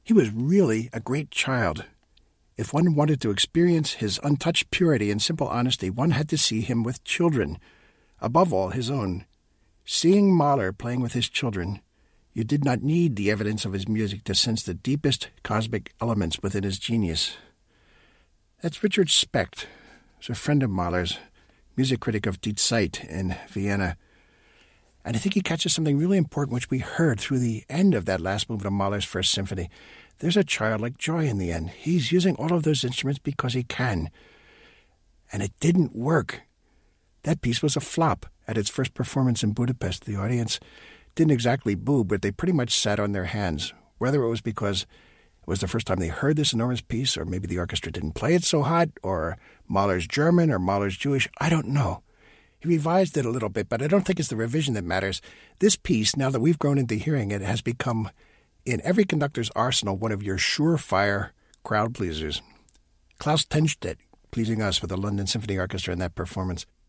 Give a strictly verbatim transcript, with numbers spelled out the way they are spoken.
He was really a great child. If one wanted to experience his untouched purity and simple honesty, one had to see him with children, above all his own. Seeing Mahler playing with his children, you did not need the evidence of his music to sense the deepest cosmic elements within his genius. That's Richard Specht, who's a friend of Mahler's, music critic of Die Zeit in Vienna. And I think he catches something really important, which we heard through the end of that last movement of Mahler's First Symphony. There's a childlike joy in the end. He's using all of those instruments because he can. And it didn't work. That piece was a flop at its first performance in Budapest. The audience didn't exactly boo, but they pretty much sat on their hands, whether it was because it was the first time they heard this enormous piece, or maybe the orchestra didn't play it so hot, or Mahler's German, or Mahler's Jewish. I don't know. He revised it a little bit, but I don't think it's the revision that matters. This piece, now that we've grown into hearing it, has become, in every conductor's arsenal, one of your surefire crowd pleasers. Klaus Tennstedt pleasing us with the London Symphony Orchestra in that performance.